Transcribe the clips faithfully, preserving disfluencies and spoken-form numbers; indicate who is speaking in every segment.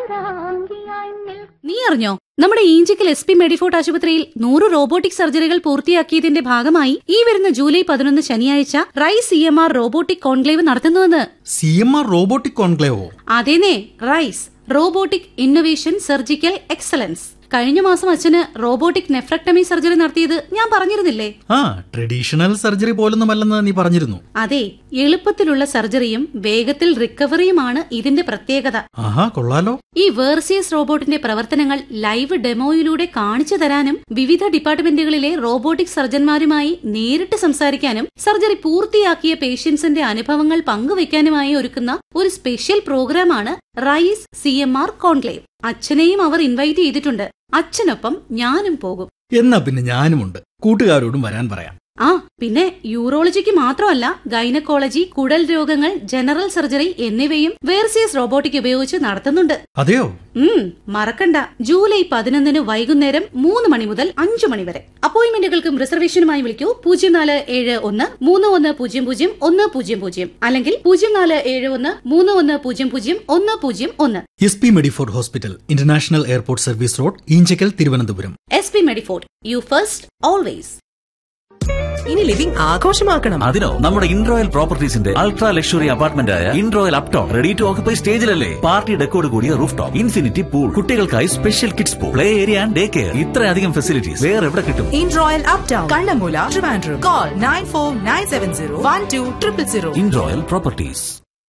Speaker 1: നീ അറിഞ്ഞോ, നമ്മുടെ ഈഞ്ചിക്കൽ എസ് പി മെഡിഫോർട്ട് ആശുപത്രിയിൽ നൂറ് റോബോട്ടിക് സർജറികൾ പൂർത്തിയാക്കിയതിന്റെ ഭാഗമായി ഈ വരുന്ന ജൂലൈ പതിനൊന്ന് ശനിയാഴ്ച rice C M R robotic conclave നടത്തുന്നുവെന്ന്.
Speaker 2: C M R robotic കോൺക്ലേവോ?
Speaker 1: അതേനെ, rice robotic innovation surgical excellence. കഴിഞ്ഞ മാസം അച്ഛന് റോബോട്ടിക് നെഫ്രക്ടമി സർജറി നടത്തിയത് ഞാൻ പറഞ്ഞിരുന്നില്ലേ?
Speaker 2: ആ, ട്രഡീഷണൽ സർജറി പോലൊന്നുമല്ലെന്ന് നീ പറഞ്ഞിരുന്നു.
Speaker 1: അതെ, എളുപ്പത്തിലുള്ള സർജറിയും വേഗത്തിൽ റിക്കവറിയുമാണ് ഇതിന്റെ പ്രത്യേകത.
Speaker 2: ആഹാ, കൊള്ളാലോ. ഈ
Speaker 1: വേർസിയസ് റോബോട്ടിന്റെ പ്രവർത്തനങ്ങൾ ലൈവ് ഡെമോയിലൂടെ കാണിച്ചു തരാനും വിവിധ ഡിപ്പാർട്ട്മെന്റുകളിലെ റോബോട്ടിക് സർജന്മാരുമായി നേരിട്ട് സംസാരിക്കാനും സർജറി പൂർത്തിയാക്കിയ പേഷ്യൻസിന്റെ അനുഭവങ്ങൾ പങ്കുവയ്ക്കാനുമായി ഒരുക്കുന്ന ഒരു സ്പെഷ്യൽ പ്രോഗ്രാമാണ് rice C M R conclave. അച്ഛനെയും അവർ ഇൻവൈറ്റ് ചെയ്തിട്ടുണ്ട്. അച്ഛനൊപ്പം ഞാനും പോകും.
Speaker 2: എന്നാ പിന്നെ ഞാനുമുണ്ട്. കൂട്ടുകാരോടും വരാൻ പറയാം.
Speaker 1: ആ, പിന്നെ യൂറോളജിക്ക് മാത്രമല്ല, ഗൈനക്കോളജി, കുടൽ രോഗങ്ങൾ, ജനറൽ സർജറി എന്നിവയും വേർസിയസ് റോബോട്ടിക് ഉപയോഗിച്ച് നടത്തുന്നുണ്ട്.
Speaker 2: അതെയോ?
Speaker 1: ഉം മറക്കണ്ട, ജൂലൈ പതിനൊന്നിന് വൈകുന്നേരം മൂന്ന് മണി മുതൽ അഞ്ചു മണി വരെ. അപ്പോയിന്റ്മെന്റുകൾക്കും റിസർവേഷനുമായി വിളിക്കൂ പൂജ്യം നാല് ഏഴ് ഒന്ന് മൂന്ന് ഒന്ന് പൂജ്യം പൂജ്യം ഒന്ന് പൂജ്യം പൂജ്യം അല്ലെങ്കിൽ പൂജ്യം നാല് ഏഴ് ഒന്ന് മൂന്ന് ഒന്ന് പൂജ്യം പൂജ്യം ഒന്ന് പൂജ്യം ഒന്ന്.
Speaker 2: S P Medifort hospital, international airport service road, Eenchakkal, Thiruvananthapuram.
Speaker 1: S P Medifort, you first always.
Speaker 3: ഇനി ലിവിംഗ് ആഘോഷമാക്കണം.
Speaker 4: അതിനോ നമ്മുടെ ഇൻറോയൽ പ്രോപ്പർട്ടീസിന്റെ അൾട്രാ ലക്ഷറി അപ്പാർട്ട്മെന്റ് ആയ ഇൻറോയൽ Upton ready to occupy സ്റ്റേജിലല്ലേ. Party ഡെക്കോട് കൂടിയ റൂഫ് ടോപ്പ്, ഇൻഫിനിറ്റി പൂൾ, കുട്ടികൾക്കായി special kids pool, play area and day care. ഇത്രയധികം facilities വേറെ എവിടെ കിട്ടും?
Speaker 3: ഇൻറോയൽ uptown, Kannammoola, Trivandrum. Call nine four nine seven zero one two triple zero.
Speaker 4: ഇൻറോയൽ properties.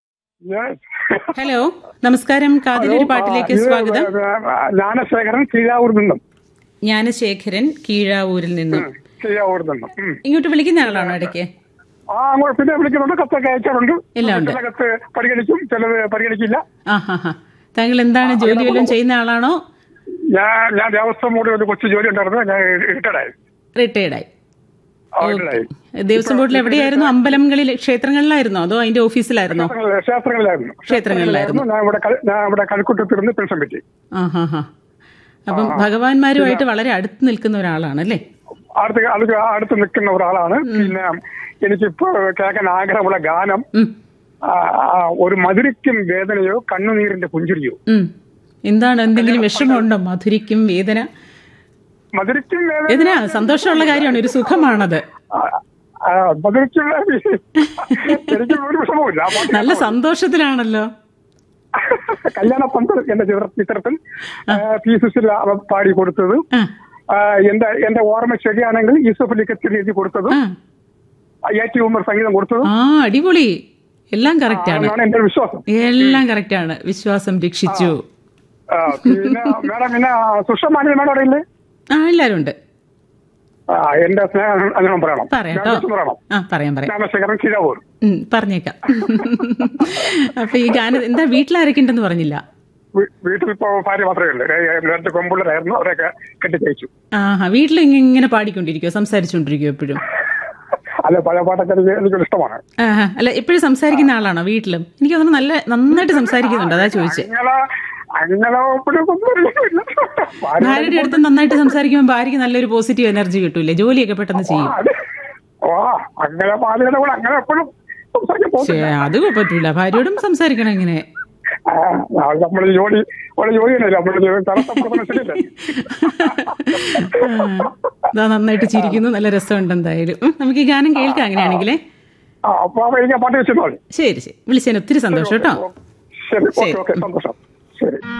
Speaker 5: Hello, നമസ്കാരം. കാതിലൊരു പാട്ടിലേക്ക് സ്വാഗതം.
Speaker 6: ജ്ഞാനശേഖരൻ കീഴാവൂരിൽ നിന്നും.
Speaker 5: ജ്ഞാനശേഖരൻ കീഴാവൂരിൽ നിന്നും.
Speaker 6: കീഴാവൂരിൽ നിന്നും
Speaker 5: ഇങ്ങോട്ട് വിളിക്കുന്ന ആളാണോ ഇടയ്ക്ക്?
Speaker 6: ആ, അങ്ങോട്ട് പിന്നെ വിളിക്കുന്നുണ്ട്. കത്തൊക്കെ അയച്ചാറുണ്ട്.
Speaker 5: എല്ലാം ഉണ്ട്.
Speaker 6: ചില കത്ത് പരിഗണിക്കും, ചിലത് പരിഗണിക്കില്ല.
Speaker 5: ആ ഹാ ഹാ. താങ്കൾ എന്താണ്, ജോലി വല്ലതും ചെയ്യുന്ന ആളാണോ?
Speaker 6: ഞാൻ ഞാൻ ദേവസ്വം ബോർഡിൽ ഒരു കൊച്ചു ജോലി ഉണ്ടായിരുന്നു. ഞാൻ റിട്ടയർഡായി.
Speaker 5: റിട്ടയർഡായി. ദേവസ്വം ബോർഡിൽ എവിടെയായിരുന്നു? അമ്പലങ്ങളിൽ, ക്ഷേത്രങ്ങളിലായിരുന്നോ അതോ അതിന്റെ ഓഫീസിലായിരുന്നോ?
Speaker 6: ക്ഷേത്രങ്ങളിലായിരുന്നു.
Speaker 5: ക്ഷേത്രങ്ങളിലായിരുന്നു.
Speaker 6: ഞാൻ ഇവിടെ ഞാൻ ഇവിടെ കഴക്കൂട്ടത്തിരുന്ന് പെൻഷൻ പറ്റി.
Speaker 5: ആ ഹാ ഹാ. അപ്പം ഭഗവാന്മാരുമായിട്ട് വളരെ അടുത്ത് നിൽക്കുന്ന ഒരാളാണല്ലേ?
Speaker 6: അടുത്ത് അടുത്ത് അടുത്ത് നിൽക്കുന്ന ഒരാളാണ്. പിന്നെ എനിക്കിപ്പോ കേൾക്കാൻ ആഗ്രഹമുള്ള ഗാനം ഒരു മധുരിക്കും വേദനയോ കണ്ണുനീരിന്റെ പുഞ്ചിരിയോ.
Speaker 5: എന്താണ്, എന്തെങ്കിലും വിഷമമുണ്ടോ? മധുരിക്കും വേദന.
Speaker 6: മധുരിക്കും
Speaker 5: വേദന സന്തോഷമുള്ള കാര്യമാണ്, ഒരു സുഖമാണത്.
Speaker 6: മധുരിക്കും എനിക്കും ഒരു വിഷമവുമില്ല.
Speaker 5: നല്ല സന്തോഷത്തിലാണല്ലോ.
Speaker 6: കല്യാണ പന്തൽ എന്റെ ചിത്രത്തിൽ പി സുശീല പാടി കൊടുത്തത്. എന്റെ എന്റെ ഓർമ്മ ശരിയാണെങ്കിൽ യൂസഫ് അലി കത്തിരി എഴുതി കൊടുത്തതും എ ടി ഉമർ സംഗീതം കൊടുത്തതും.
Speaker 5: ആ, അടിപൊളി. എല്ലാം കറക്റ്റ് ആണ്.
Speaker 6: എന്റെ വിശ്വാസം.
Speaker 5: എല്ലാം കറക്റ്റ് ആണ്. വിശ്വാസം രക്ഷിച്ചു.
Speaker 6: പിന്നെ മേഡം, പിന്നെ സുഷമാനി മേഡം അറിയില്ലേ?
Speaker 5: ആ, എല്ലാരും ഉണ്ട്.
Speaker 6: എന്റെ സ്നേഹം പറയണം.
Speaker 5: പറയാം പറയാം
Speaker 6: ജ്ഞാനശേഖരൻ കീഴാവൂർ.
Speaker 5: പറഞ്ഞേക്കാം. അപ്പൊ ഈ ഗാനം എന്താ, വീട്ടിലാരൊക്കെ ഉണ്ടെന്ന് പറഞ്ഞില്ല?
Speaker 6: വീട്ടിൽ ഇപ്പോ ഭാര്യ മാത്രമേ ഉള്ളൂ. രണ്ട് കൊമ്പുള്ളതായിരുന്നു, അവരൊക്കെ കെട്ടിച്ചയച്ചു.
Speaker 5: ആഹാ. വീട്ടിൽ ഇങ്ങനെ പാടിക്കൊണ്ടിരിക്കോ, സംസാരിച്ചോണ്ടിരിക്കോ എപ്പോഴും?
Speaker 6: അല്ല, പഴയ പാട്ടൊക്കെ എനിക്ക് ഇഷ്ടമാണ്.
Speaker 5: അല്ല, എപ്പോഴും സംസാരിക്കുന്ന ആളാണോ വീട്ടിലും? എനിക്ക് തോന്നുന്നു നല്ല നന്നായിട്ട് സംസാരിക്കുന്നുണ്ട്, അതാ ചോദിച്ചേ. ഭാര്യയുടെ അടുത്ത് നന്നായിട്ട് സംസാരിക്കുമ്പോൾ ഭാര്യക്ക് നല്ലൊരു പോസിറ്റീവ് എനർജി കിട്ടൂലേ, ജോലിയൊക്കെ പെട്ടെന്ന് ചെയ്യും. അത് പറ്റൂല, ഭാര്യയോടും സംസാരിക്കണം ഇങ്ങനെ.
Speaker 6: നമ്മള് ജോലി ജോലിയല്ല
Speaker 5: നന്നായിട്ട് ചിരിക്കുന്നു, നല്ല രസമുണ്ട്. എന്തായാലും നമുക്ക് ഈ ഗാനം കേൾക്കാം അങ്ങനെയാണെങ്കിലേ.
Speaker 6: പാട്ട് വെച്ചാൽ
Speaker 5: ശരി ശരി. വിളിച്ചതിന് ഒത്തിരി സന്തോഷം കേട്ടോ.
Speaker 6: ശരി, സന്തോഷം. ശരി.